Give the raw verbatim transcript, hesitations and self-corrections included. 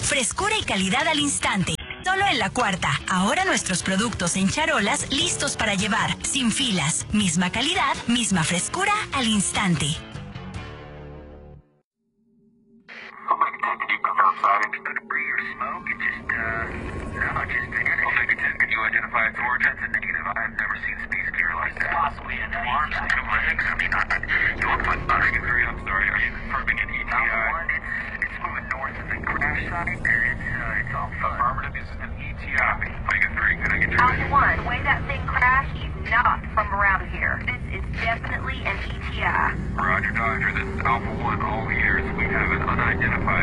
Frescura y calidad al instante. Solo en La Cuarta. Ahora nuestros productos en charolas listos para llevar. Sin filas. Misma calidad, misma frescura al instante. Alpha One, the way that thing crashed, he's not from around here. This is definitely an E T I. Roger, Doctor. This is Alpha One. All years we have an unidentified